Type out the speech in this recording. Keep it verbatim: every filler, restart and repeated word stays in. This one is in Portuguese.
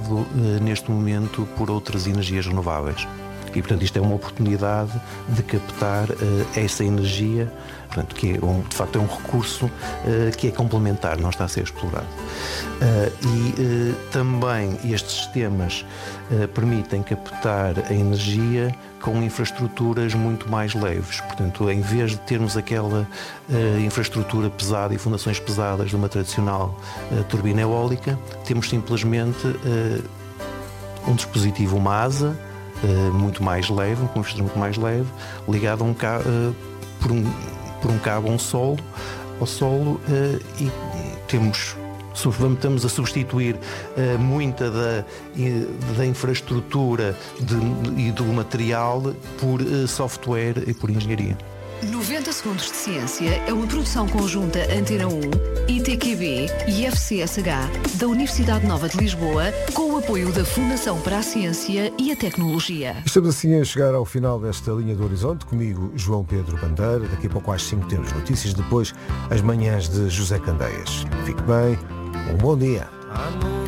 ocupado neste momento por outras energias renováveis. E, portanto, isto é uma oportunidade de captar uh, essa energia, portanto, que é um, de facto é um recurso uh, que é complementar, não está a ser explorado. Uh, e uh, também estes sistemas uh, permitem captar a energia com infraestruturas muito mais leves. Portanto, em vez de termos aquela uh, infraestrutura pesada e fundações pesadas de uma tradicional uh, turbina eólica, temos simplesmente uh, um dispositivo, uma asa, Uh, muito mais leve, um conversor muito mais leve, ligado a um ca- uh, por, um, por um cabo a um solo, ao solo uh, e temos, estamos a substituir uh, muita da, da infraestrutura de, e do material por uh, software e por engenharia. noventa Segundos de Ciência é uma produção conjunta Antena um, I T Q B e F C S H da Universidade Nova de Lisboa, com o apoio da Fundação para a Ciência e a Tecnologia. Estamos assim a chegar ao final desta linha do horizonte. Comigo, João Pedro Bandeira. Daqui a pouco às cinco temos notícias. Depois, as manhãs de José Candeias. Fique bem. Um bom dia.